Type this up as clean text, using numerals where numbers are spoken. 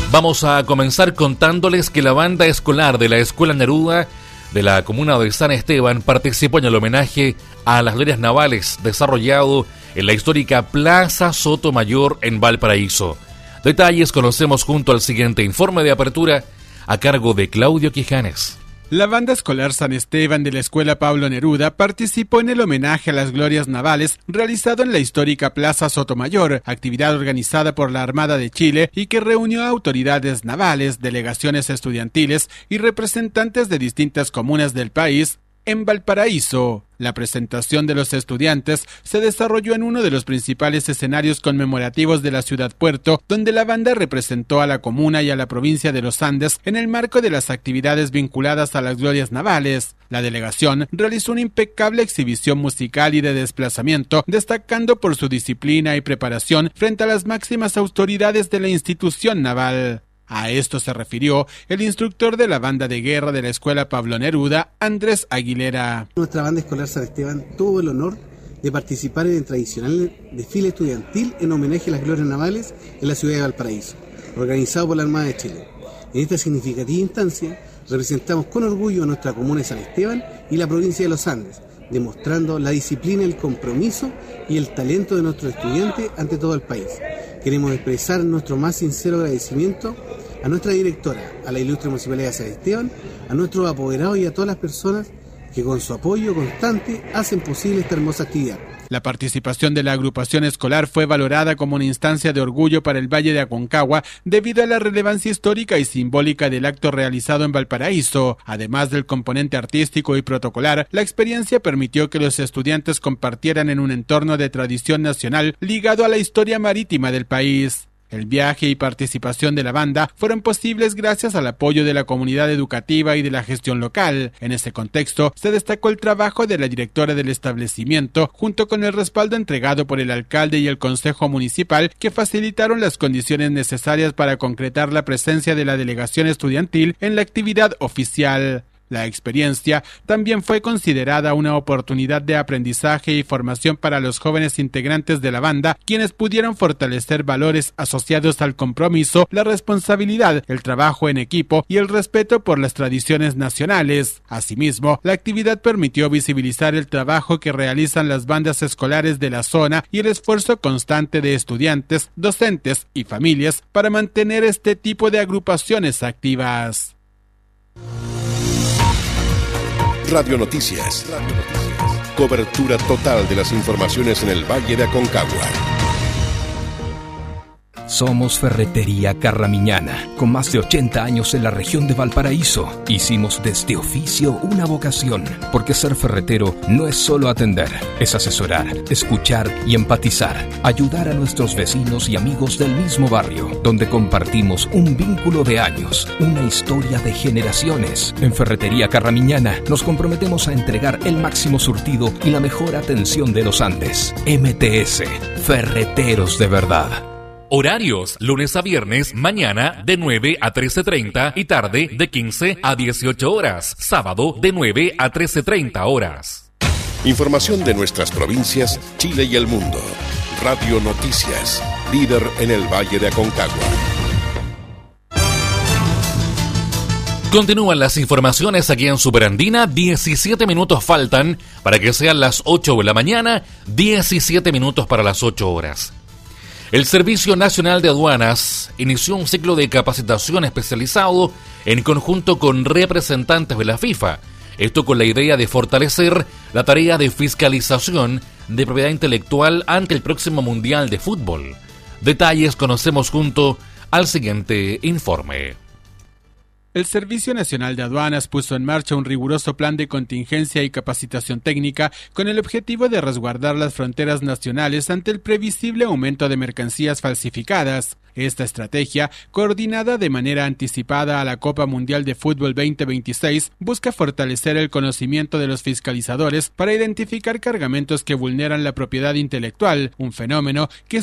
Vamos a comenzar contándoles que la banda escolar de la Escuela Neruda de la comuna de San Esteban participó en el homenaje a las glorias navales desarrollado en la histórica Plaza Sotomayor en Valparaíso. Detalles conocemos junto al siguiente informe de apertura a cargo de Claudio Quijanes. La banda escolar San Esteban de la Escuela Pablo Neruda participó en el homenaje a las glorias navales realizado en la histórica Plaza Sotomayor, actividad organizada por la Armada de Chile y que reunió a autoridades navales, delegaciones estudiantiles y representantes de distintas comunas del país en Valparaíso. La presentación de los estudiantes se desarrolló en uno de los principales escenarios conmemorativos de la ciudad puerto, donde la banda representó a la comuna y a la provincia de los Andes en el marco de las actividades vinculadas a las glorias navales. La delegación realizó una impecable exhibición musical y de desplazamiento, destacando por su disciplina y preparación frente a las máximas autoridades de la institución naval. A esto se refirió el instructor de la banda de guerra de la Escuela Pablo Neruda, Andrés Aguilera. Nuestra banda escolar San Esteban tuvo el honor de participar en el tradicional desfile estudiantil en homenaje a las glorias navales en la ciudad de Valparaíso, organizado por la Armada de Chile. En esta significativa instancia representamos con orgullo a nuestra comuna de San Esteban y la provincia de los Andes, demostrando la disciplina, el compromiso y el talento de nuestros estudiantes ante todo el país. Queremos expresar nuestro más sincero agradecimiento a nuestra directora, a la ilustre Municipalidad de San Esteban, a nuestros apoderados y a todas las personas que con su apoyo constante hacen posible esta hermosa actividad. La participación de la agrupación escolar fue valorada como una instancia de orgullo para el Valle de Aconcagua debido a la relevancia histórica y simbólica del acto realizado en Valparaíso. Además del componente artístico y protocolar, la experiencia permitió que los estudiantes compartieran en un entorno de tradición nacional ligado a la historia marítima del país. El viaje y participación de la banda fueron posibles gracias al apoyo de la comunidad educativa y de la gestión local. En ese contexto, se destacó el trabajo de la directora del establecimiento, junto con el respaldo entregado por el alcalde y el consejo municipal, que facilitaron las condiciones necesarias para concretar la presencia de la delegación estudiantil en la actividad oficial. La experiencia también fue considerada una oportunidad de aprendizaje y formación para los jóvenes integrantes de la banda, quienes pudieron fortalecer valores asociados al compromiso, la responsabilidad, el trabajo en equipo y el respeto por las tradiciones nacionales. Asimismo, la actividad permitió visibilizar el trabajo que realizan las bandas escolares de la zona y el esfuerzo constante de estudiantes, docentes y familias para mantener este tipo de agrupaciones activas. Radio Noticias. Cobertura total de las informaciones en el Valle de Aconcagua. Somos Ferretería Carramiñana, con más de 80 años en la región de Valparaíso. Hicimos de este oficio una vocación, porque ser ferretero no es solo atender, es asesorar, escuchar y empatizar, ayudar a nuestros vecinos y amigos del mismo barrio, donde compartimos un vínculo de años, una historia de generaciones. En Ferretería Carramiñana nos comprometemos a entregar el máximo surtido y la mejor atención de los Andes. MTS, Ferreteros de verdad. Horarios, lunes a viernes, mañana de 9 a 13:30 y tarde de 15 a 18 horas. Sábado de 9 a 13:30 horas. Información de nuestras provincias, Chile y el mundo. Radio Noticias, líder en el Valle de Aconcagua. Continúan las informaciones aquí en Superandina. 17 minutos faltan para que sean las 8 de la mañana, 17 minutos para las 8 horas. El Servicio Nacional de Aduanas inició un ciclo de capacitación especializado en conjunto con representantes de la FIFA. Esto con la idea de fortalecer la tarea de fiscalización de propiedad intelectual ante el próximo Mundial de Fútbol. Detalles conocemos junto al siguiente informe. El Servicio Nacional de Aduanas puso en marcha un riguroso plan de contingencia y capacitación técnica con el objetivo de resguardar las fronteras nacionales ante el previsible aumento de mercancías falsificadas. Esta estrategia, coordinada de manera anticipada a la Copa Mundial de Fútbol 2026, busca fortalecer el conocimiento de los fiscalizadores para identificar cargamentos que vulneran la propiedad intelectual, un fenómeno que